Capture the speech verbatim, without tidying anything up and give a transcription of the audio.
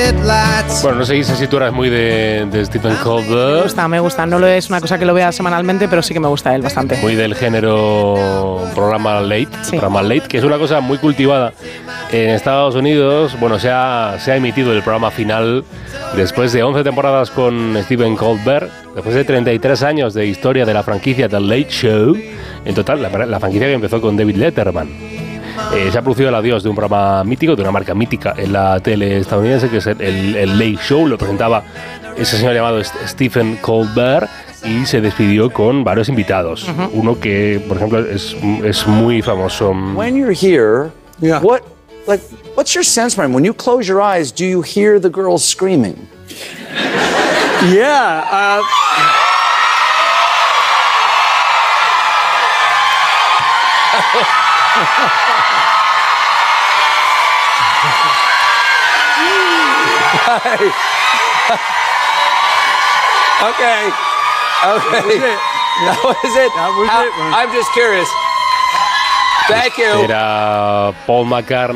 Bueno, no sé si tú eras muy de, de Stephen Colbert. Me gusta, me gusta. No lo es una cosa que lo vea semanalmente, pero sí que me gusta él bastante. Muy del género programa late, sí. programa late, que es una cosa muy cultivada en Estados Unidos. Bueno, se ha, se ha emitido el programa final después de once temporadas con Stephen Colbert, después de treinta y tres años de historia de la franquicia The Late Show. En total, la, la franquicia que empezó con David Letterman. Eh, se ha producido el adiós de un programa mítico, de una marca mítica en la tele estadounidense, que es el, el, el Late Show. Lo presentaba ese señor llamado Stephen Colbert y se despidió con varios invitados. Uh-huh. Uno que, por ejemplo, es, es muy famoso. When you're here, yeah. what, like, what's your sense, man? When you close your eyes, do you hear the girls screaming? Yeah. Uh... okay. Okay. That was it. That was it. That was How, it, man. I'm just curious. Thank you. Era Paul McCartney.